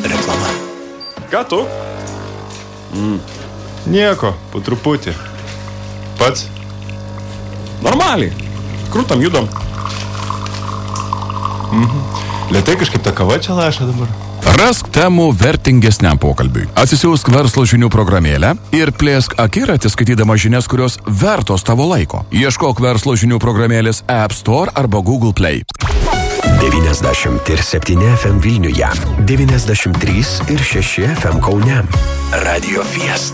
reklama. Ką tu? Nieko, po truputį. Pats? Normaliai. Krūtam judam. Lėtai kažkaip ta kava čia laša dabar. Rask temų vertingesniam pokalbiui. Atsisiųsk verslo žinių programėlę ir plėsk akiratį skaitydama žinias, kurios vertos tavo laiko. Ieškok verslo žinių programėlės App Store arba Google Play. 97 FM Vilniuje, 93 ir 6 FM Kaune. Radio Fiesta.